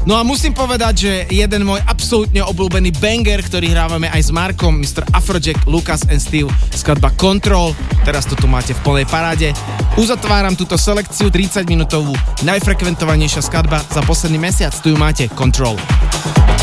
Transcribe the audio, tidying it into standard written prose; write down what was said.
No a musím povedať, že jeden môj absolútne obľúbený banger, ktorý hrávame aj s Markom, Mr. Afrojack, Lucas and Steve, skladba Control, teraz to tu máte v plnej paráde. Uzatváram túto selekciu 30-minútovú, najfrekventovanejšia skladba za posledný mesiac, tu ju máte, Control.